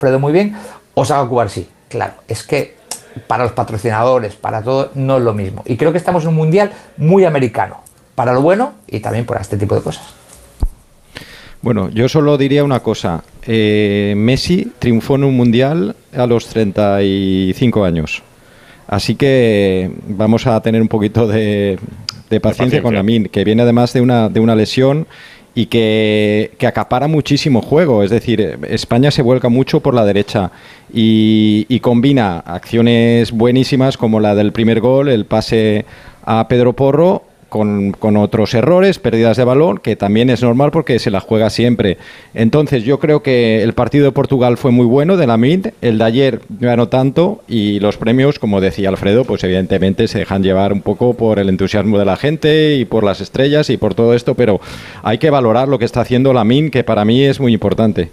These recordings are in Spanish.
Alfredo muy bien, o Saka Cubarsí. Claro, es que para los patrocinadores, para todo, no es lo mismo. Y creo que estamos en un mundial muy americano, para lo bueno y también para este tipo de cosas. Bueno, yo solo diría una cosa. Messi triunfó en un mundial a los 35 años. Así que vamos a tener un poquito de paciencia con Lamine, que viene además de una lesión y que acapara muchísimo juego. Es decir, España se vuelca mucho por la derecha y combina acciones buenísimas como la del primer gol, el pase a Pedro Porro, con otros errores, pérdidas de balón, que también es normal porque se la juega siempre. Entonces yo creo que el partido de Portugal fue muy bueno de Lamine, el de ayer no tanto, y los premios, como decía Alfredo, pues evidentemente se dejan llevar un poco por el entusiasmo de la gente y por las estrellas y por todo esto, pero hay que valorar lo que está haciendo Lamine, que para mí es muy importante.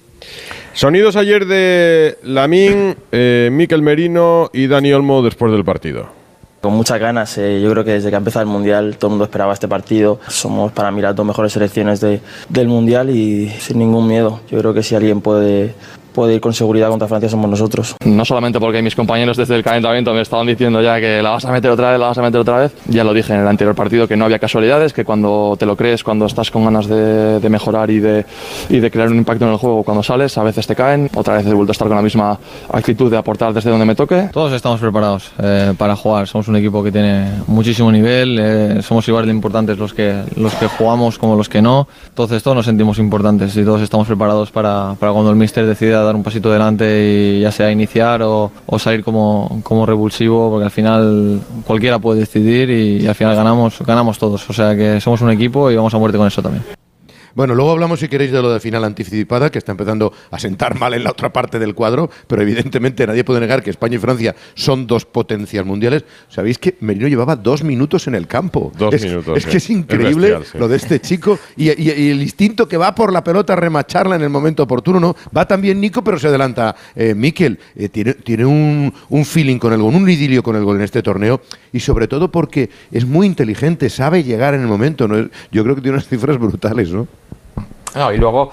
Sonidos ayer de Lamine, Mikel Merino y Dani Olmo después del partido. Con muchas ganas, yo creo que desde que ha empezado el Mundial todo el mundo esperaba este partido. Somos para mí las dos mejores selecciones del Mundial y sin ningún miedo. Yo creo que si alguien puede ir con seguridad contra Francia somos nosotros. No solamente porque mis compañeros desde el calentamiento me estaban diciendo ya que la vas a meter otra vez, la vas a meter otra vez. Ya lo dije en el anterior partido que no había casualidades, que cuando te lo crees, cuando estás con ganas de mejorar y de crear un impacto en el juego, cuando sales a veces te caen, otra vez he vuelto a estar con la misma actitud de aportar desde donde me toque. Todos estamos preparados para jugar, somos un equipo que tiene muchísimo nivel, somos igual de importantes los que jugamos como los que no, entonces todos nos sentimos importantes y todos estamos preparados para cuando el míster decida dar un pasito adelante y ya sea iniciar o salir como revulsivo, porque al final cualquiera puede decidir y al final ganamos todos, o sea que somos un equipo y vamos a muerte con eso también. Bueno, luego hablamos, si queréis, de lo de final anticipada, que está empezando a sentar mal en la otra parte del cuadro, pero evidentemente nadie puede negar que España y Francia son dos potencias mundiales. ¿Sabéis que Merino llevaba 2 minutos en el campo? 2 minutos. Es que es increíble lo de este chico y el instinto que va por la pelota a remacharla en el momento oportuno, ¿no? Va también Nico, pero se adelanta Mikel. Tiene un feeling con el gol, un idilio con el gol en este torneo y sobre todo porque es muy inteligente, sabe llegar en el momento, ¿no? Yo creo que tiene unas cifras brutales, ¿no? No, y luego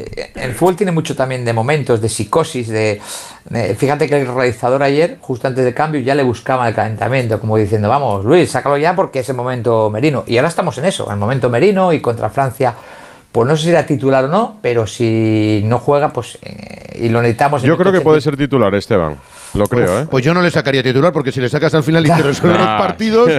el fútbol tiene mucho también de momentos, de psicosis, fíjate que el realizador ayer, justo antes del cambio, ya le buscaba el calentamiento, como diciendo, vamos, Luis, sácalo ya porque es el momento Merino. Y ahora estamos en eso, el momento Merino y contra Francia, pues no sé si era titular o no, pero si no juega, pues y lo necesitamos. Yo creo que puede ser titular, Esteban. Lo creo, ¿eh? Pues yo no le sacaría titular, porque si le sacas al final y te resuelven los partidos...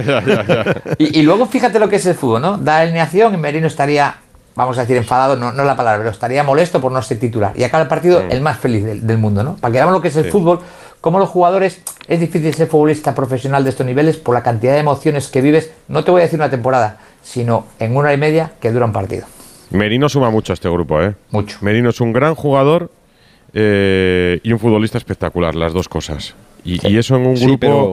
Y luego fíjate lo que es el fútbol, ¿no? Da alineación y Merino estaría... vamos a decir enfadado, no es la palabra, pero estaría molesto por no ser titular. Y acaba el partido el más feliz del mundo, ¿no? Para que veamos lo que es el fútbol, como los jugadores, es difícil ser futbolista profesional de estos niveles por la cantidad de emociones que vives, no te voy a decir una temporada, sino en 1 hora y media que dura un partido. Merino suma mucho a este grupo, ¿eh? Mucho. Merino es un gran jugador y un futbolista espectacular, las dos cosas. Y eso en un grupo...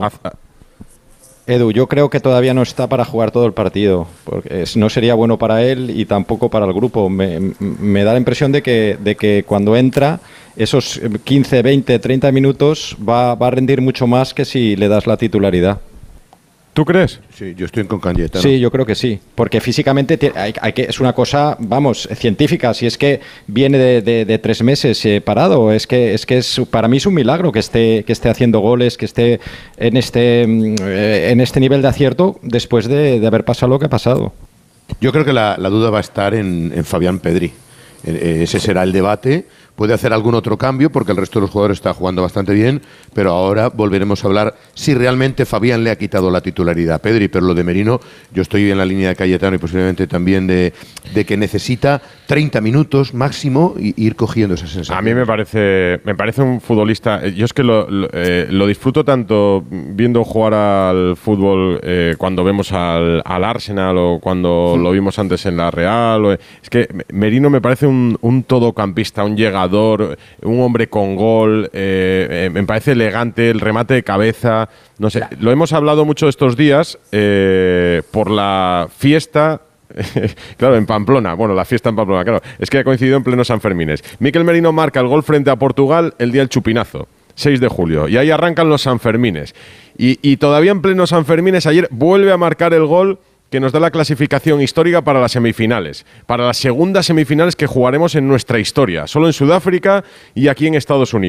Edu, yo creo que todavía no está para jugar todo el partido, porque no sería bueno para él y tampoco para el grupo. Me da la impresión de que cuando entra, esos 15, 20, 30 minutos va a rendir mucho más que si le das la titularidad. ¿Tú crees? Sí, yo estoy con Cayetano. Sí, yo creo que sí, porque físicamente es una cosa, vamos, científica. Si es que viene de 3 meses parado, es que para mí es un milagro que esté haciendo goles, que esté en este nivel de acierto después de haber pasado lo que ha pasado. Yo creo que la duda va a estar en Fabián Pedri. Ese será el debate. Puede hacer algún otro cambio porque el resto de los jugadores está jugando bastante bien, pero ahora volveremos a hablar si realmente Fabián le ha quitado la titularidad a Pedri. Pero lo de Merino, yo estoy en la línea de Cayetano y posiblemente también de que necesita 30 minutos máximo y ir cogiendo esa sensación. A mí me parece un futbolista. Yo es que lo disfruto tanto viendo jugar al fútbol cuando vemos al Arsenal o cuando lo vimos antes en la Real. Es que Merino me parece un todocampista, un llegador, un hombre con gol, me parece elegante, el remate de cabeza, no sé, lo hemos hablado mucho estos días por la fiesta, claro, en Pamplona, la fiesta en Pamplona, claro, es que ha coincidido en pleno Sanfermines. Mikel Merino marca el gol frente a Portugal el día del chupinazo, 6 de julio, y ahí arrancan los Sanfermines, y todavía en pleno Sanfermines ayer vuelve a marcar el gol que nos da la clasificación histórica para las semifinales, para las segundas semifinales que jugaremos en nuestra historia, solo en Sudáfrica y aquí en Estados Unidos.